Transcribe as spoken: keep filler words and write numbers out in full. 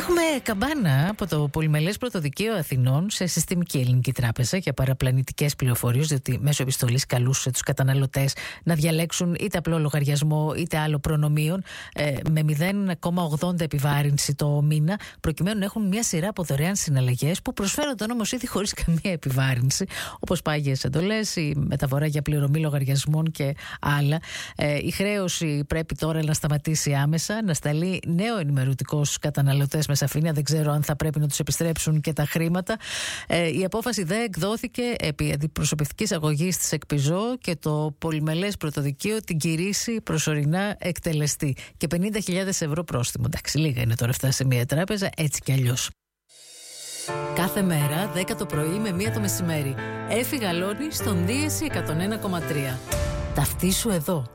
Έχουμε καμπάνα από το Πολυμελές Πρωτοδικείο Αθηνών σε Συστημική Ελληνική Τράπεζα για παραπλανητικές πληροφορίες, διότι μέσω επιστολής καλούσε τους καταναλωτές να διαλέξουν είτε απλό λογαριασμό είτε άλλο προνομίων ε, με μηδέν κόμμα ογδόντα επιβάρυνση το μήνα, προκειμένου να έχουν μια σειρά από δωρεάν συναλλαγές που προσφέρονταν όμως ήδη χωρίς καμία επιβάρυνση, όπως πάγιες εντολές, η μεταφορά για πληρωμή λογαριασμών και άλλα. Ε, η χρέωση πρέπει τώρα να σταματήσει άμεσα, να σταλεί νέο ενημερωτικό στους καταναλωτές με σαφήνεια. Δεν ξέρω αν θα πρέπει να τους επιστρέψουν και τα χρήματα. Ε, η απόφαση δεν εκδόθηκε επί αντιπροσωπευτικής αγωγής της ΕΚΠΙΖΟ και το Πολυμελές Πρωτοδικείο την κηρύσσει προσωρινά εκτελεστή. Και πενήντα χιλιάδες ευρώ πρόστιμο. Εντάξει, λίγα είναι τώρα αυτά σε μια τράπεζα, έτσι κι αλλιώς. Κάθε μέρα, δέκα το πρωί με μία το μεσημέρι. Έφη Γαλώνη στον Δίεση εκατόν ένα κόμμα τρία. Ταυτίσου εδώ.